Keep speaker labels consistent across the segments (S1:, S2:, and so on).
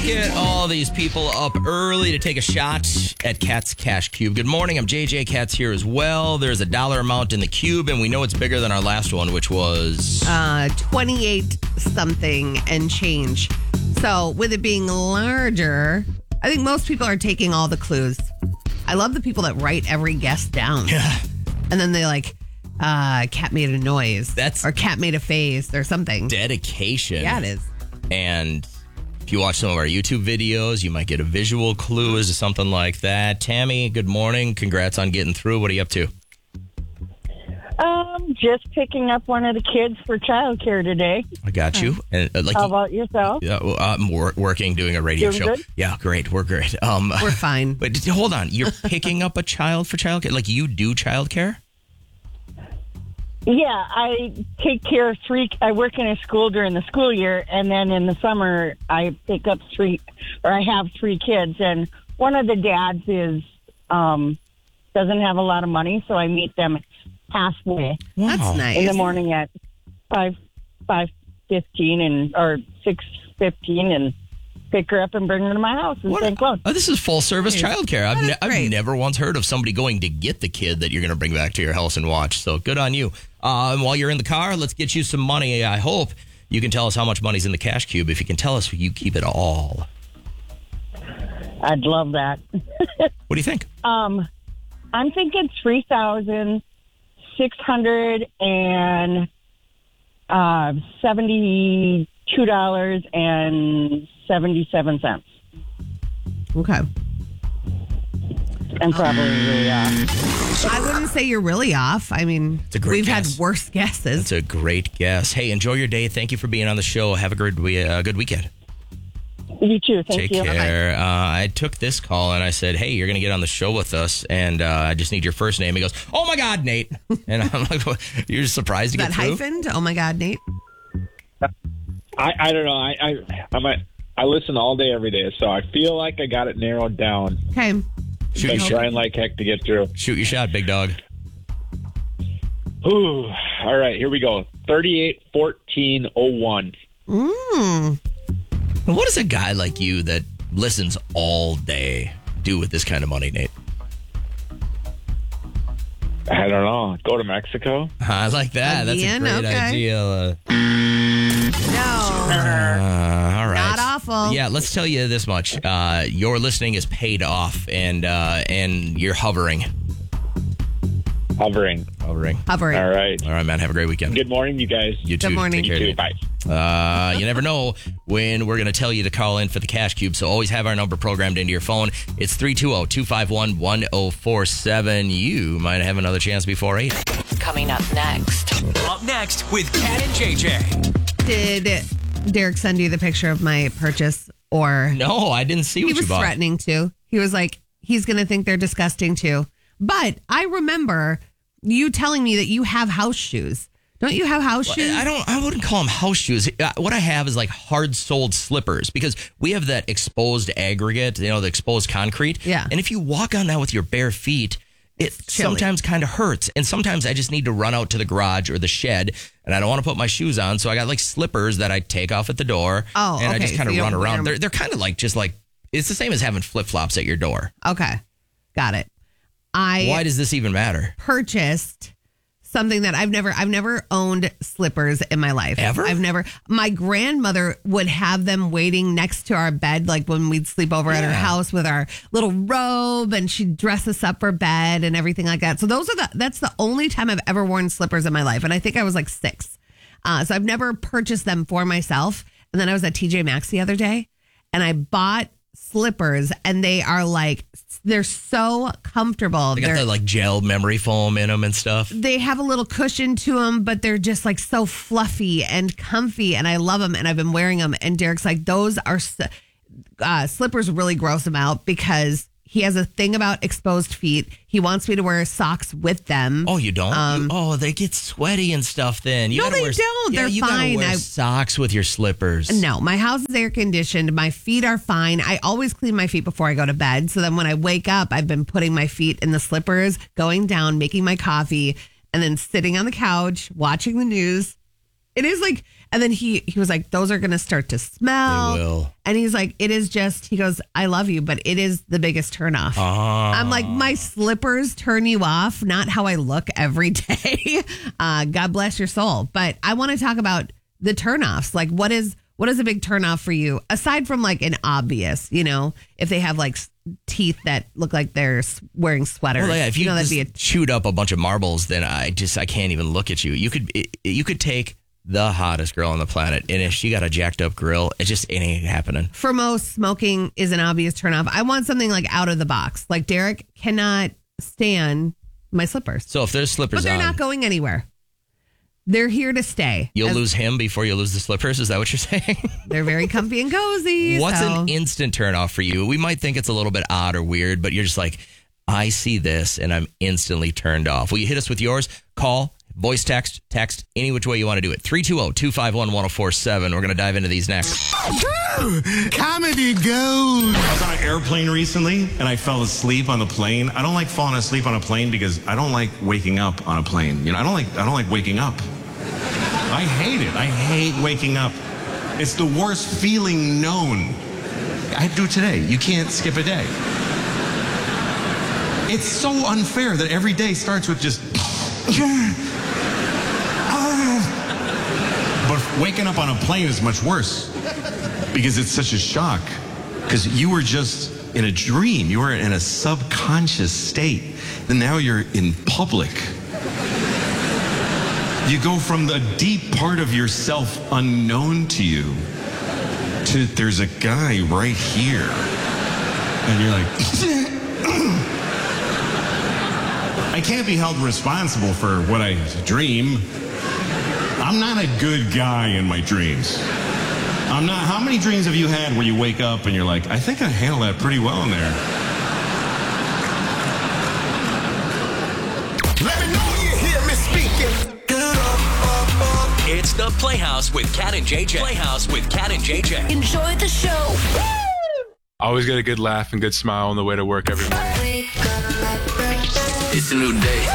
S1: Look at all these people up early to take a shot at Kat's Cash Cube. Good morning. I'm JJ. Kat's here as well. There's a dollar amount in the cube, and we know it's bigger than our last one, which was
S2: 28 something and change. So with it being larger, I think most people are taking all the clues. I love the people that write every guess down.
S1: Yeah.
S2: And then they cat made a noise. Or cat made a face or something.
S1: Dedication.
S2: Yeah, it is.
S1: And if you watch some of our YouTube videos, you might get a visual clue as to something like that. Tammy, good morning. Congrats on getting through. What are you up to?
S3: Just picking up one of the kids for childcare today.
S1: I got you. And,
S3: How about yourself?
S1: Yeah, well, I'm working, doing a radio
S3: Doing
S1: show.
S3: good?
S1: Yeah, great. We're great.
S2: We're fine.
S1: But hold on. You're picking up a child for childcare? Like you do childcare?
S3: Yeah, I take care of I work in a school during the school year, and then in the summer I pick up I have 3 kids, and one of the dads doesn't have a lot of money, so I meet them halfway.
S1: Wow.
S2: That's nice.
S3: In the morning at 5:15 or 6:15, and pick her up and bring her to my house in St. Cloud.
S1: Oh, this is full service childcare. I've never once heard of somebody going to get the kid that you're going to bring back to your house and watch. So good on you. And while you're in the car, let's get you some money. I hope you can tell us how much money's in the cash cube. If you can tell us, you keep it all.
S3: I'd love that.
S1: What do you think?
S3: I'm thinking $3,672.77.
S2: Okay.
S3: And probably really off.
S2: I wouldn't say you're really off. I mean, we've had worse guesses.
S1: It's a great guess. Hey, enjoy your day. Thank you for being on the show. Have a good weekend.
S3: You too. Thank you.
S1: Take care. I took this call and I said, hey, you're going to get on the show with us, and I just need your first name. He goes, oh, my God, Nate. And I'm like, well, you're just surprised to get through?
S2: Hyphened? Oh, my God, Nate.
S4: I don't know. I listen all day, every day, so I feel like I got it narrowed down.
S2: Okay.
S4: I'm trying like heck to get through.
S1: Shoot your shot, big dog.
S4: Ooh. All right, here we go. 381401.
S1: What does a guy like you that listens all day do with this kind of money, Nate?
S4: I don't know. Go to Mexico?
S1: I like that. That's a great idea.
S2: No.
S1: All right.
S2: Not awful.
S1: Yeah, let's tell you this much. Your listening is paid off, and you're hovering.
S4: Hovering.
S1: All
S4: right.
S1: All right, man. Have a great weekend.
S4: Good morning, you guys.
S1: You too.
S2: Good morning.
S1: Take care,
S4: you too. Bye.
S1: You never know when we're going to tell you to call in for the Cash Cube, so always have our number programmed into your phone. It's 320-251-1047. You might have another chance before 8.
S5: Coming up next.
S6: Up next with Kat and JJ.
S2: Did Derek send you the picture of my purchase? Or
S1: no, I didn't see what you bought.
S2: He was threatening to. He was like, he's going to think they're disgusting too. But I remember you telling me that you have house shoes. Don't you have house shoes?
S1: I wouldn't call them house shoes. What I have is like hard-soled slippers, because we have that exposed aggregate, the exposed concrete.
S2: Yeah.
S1: And if you walk on that with your bare feet, it sometimes kind of hurts. And sometimes I just need to run out to the garage or the shed, and I don't want to put my shoes on. So I got like slippers that I take off at the door.
S2: Oh,
S1: and
S2: okay.
S1: I just kind of run around.
S2: Them.
S1: They're kind of like it's the same as having flip-flops at your door.
S2: Okay. Got it.
S1: Why does this even matter?
S2: Purchased something that I've never owned slippers in my life.
S1: Ever?
S2: My grandmother would have them waiting next to our bed, like when we'd sleep over at her house with our little robe, and she'd dress us up for bed and everything like that. So that's the only time I've ever worn slippers in my life. And I think I was like 6. So I've never purchased them for myself. And then I was at TJ Maxx the other day and I bought slippers, and they're so comfortable.
S1: They got that like gel memory foam in them and stuff.
S2: They have a little cushion to them, but they're just like so fluffy and comfy, and I love them, and I've been wearing them. And Derek's like, those are slippers really gross him out because he has a thing about exposed feet. He wants me to wear socks with them.
S1: Oh, you don't? They get sweaty and stuff then.
S2: No, they don't. They're fine.
S1: You gotta wear socks with your slippers.
S2: No, my house is air conditioned. My feet are fine. I always clean my feet before I go to bed. So then when I wake up, I've been putting my feet in the slippers, going down, making my coffee, and then sitting on the couch, watching the news. It is like, And then he was like, those are going to start to smell.
S1: They will.
S2: And he's like, it is just, he goes, I love you, but it is the biggest turnoff. I'm like, my slippers turn you off, not how I look every day. God bless your soul. But I want to talk about the turnoffs. Like, what is a big turnoff for you? Aside from like an obvious, if they have like teeth that look like they're wearing sweaters.
S1: Well, yeah, if you
S2: that'd
S1: just chewed up a bunch of marbles, then I can't even look at you. You could take the hottest girl on the planet, and if she got a jacked up grill, it ain't happening.
S2: For most, smoking is an obvious turnoff. I want something like out of the box. Like Derek cannot stand my slippers.
S1: So if there's slippers
S2: but they're not going anywhere. They're here to stay.
S1: You'll lose him before you lose the slippers? Is that what you're saying?
S2: They're very comfy and cozy.
S1: What's an instant turnoff for you? We might think it's a little bit odd or weird, but you're just like, I see this and I'm instantly turned off. Will you hit us with yours? Call, voice text, any which way you want to do it. 320-251-1047. We're going to dive into these next.
S7: Comedy gold. I was on an airplane recently and I fell asleep on the plane. I don't like falling asleep on a plane because I don't like waking up on a plane. I don't like waking up. I hate it. I hate waking up. It's the worst feeling known. I do it today. You can't skip a day. It's so unfair that every day starts with just... But waking up on a plane is much worse because it's such a shock. Because you were just in a dream. You were in a subconscious state. And now you're in public. You go from the deep part of yourself unknown to you to there's a guy right here. And you're like... I can't be held responsible for what I dream. I'm not a good guy in my dreams. I'm not. How many dreams have you had where you wake up and you're like, I think I handled that pretty well in there?
S6: Let me know you hear me speaking. It's the Playhouse with Cat and JJ. Playhouse with Cat and JJ.
S5: Enjoy the show.
S8: Always get a good laugh and good smile on the way to work every morning.
S6: It's a new day.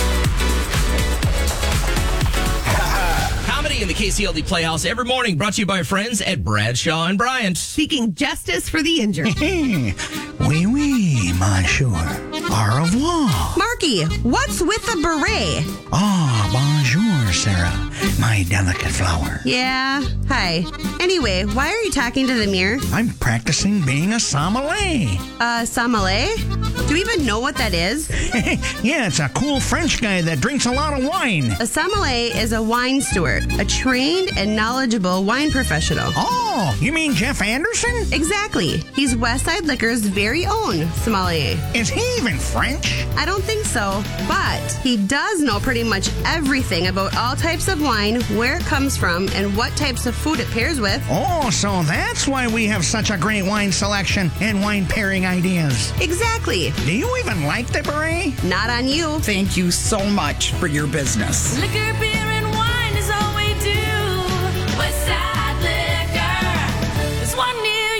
S1: Comedy in the KCLD Playhouse every morning, brought to you by our friends at Bradshaw and Bryant.
S2: Seeking justice for the injured.
S9: Oui, oui, monsieur. Au revoir.
S10: Marky, what's with the beret?
S9: Ah, bonjour, Sarah. My delicate flower.
S10: Yeah, hi. Anyway, why are you talking to the mirror?
S9: I'm practicing being a sommelier.
S10: Sommelier? Do you even know what that is?
S9: Yeah, it's a cool French guy that drinks a lot of wine.
S10: A sommelier is a wine steward, a trained and knowledgeable wine professional.
S9: Oh, you mean Jeff Anderson?
S10: Exactly. He's Westside Liquor's very own sommelier.
S9: Is he even French?
S10: I don't think so, but he does know pretty much everything about all types of wine, where it comes from, and what types of food it pairs with.
S9: Oh, so that's why we have such a great wine selection and wine pairing ideas.
S10: Exactly.
S9: Do you even like the beret?
S10: Not on you.
S11: Thank you so much for your business.
S5: Liquor, beer, and wine is all we do. Westside Liquor. There's one near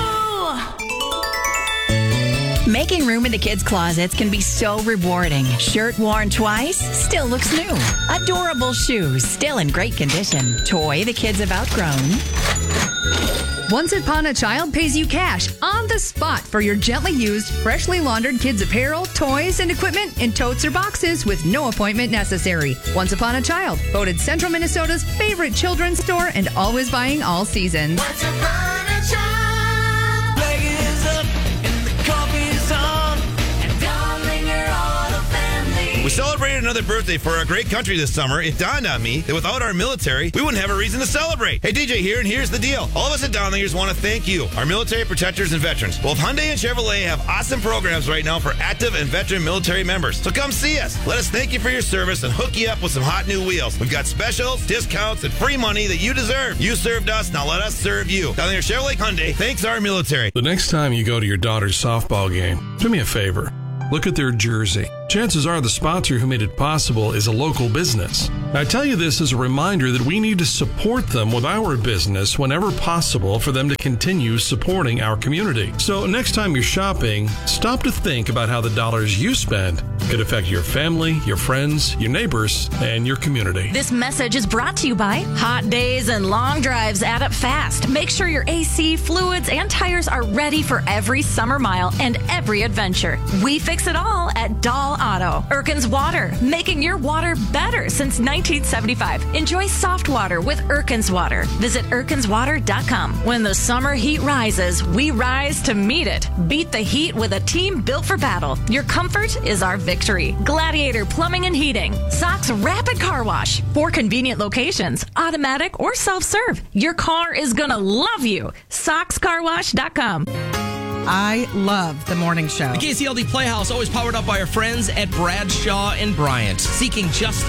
S5: you.
S12: Making room in the kids' closets can be so rewarding. Shirt worn twice still looks new. Adorable shoes still in great condition. Toy the kids have outgrown.
S13: Once Upon a Child pays you cash on the spot for your gently used, freshly laundered kids' apparel, toys, and equipment in totes or boxes with no appointment necessary. Once Upon a Child, voted Central Minnesota's favorite children's store and always buying all seasons.
S5: Once upon a child, flag is up and the coffee is on, and darling, you're all a family.
S14: We celebrated another birthday for our great country this summer. It dawned on me that without our military, we wouldn't have a reason to celebrate. Hey, DJ here, and here's the deal. All of us at Downlingers want to thank you, our military protectors and veterans. Both Hyundai and Chevrolet have awesome programs right now for active and veteran military members. So come see us. Let us thank you for your service and hook you up with some hot new wheels. We've got specials, discounts, and free money that you deserve. You served us, now let us serve you. Downlinger Chevrolet Hyundai, thanks our military.
S15: The next time you go to your daughter's softball game, do me a favor. Look at their jersey. chances are the sponsor who made it possible is a local business. I tell you this as a reminder that we need to support them with our business whenever possible for them to continue supporting our community. So next time you're shopping, stop to think about how the dollars you spend could affect your family, your friends, your neighbors, and your community.
S16: This message is brought to you by hot days and long drives add up fast. Make sure your AC, fluids, and tires are ready for every summer mile and every adventure. We fix it all at Dahl Auto. Erkin's Water, making your water better since 1975. Enjoy soft water with Erkin's Water. Visit erkinswater.com. When the summer heat rises, we rise to meet it. Beat the heat with a team built for battle. Your comfort is our victory. Gladiator Plumbing and Heating. Sox Rapid Car Wash. 4 convenient locations, automatic or self-serve. Your car is going to love you. SoxCarWash.com.
S11: I love the morning show.
S1: The KCLD Playhouse, always powered up by our friends at Bradshaw and Bryant. Seeking just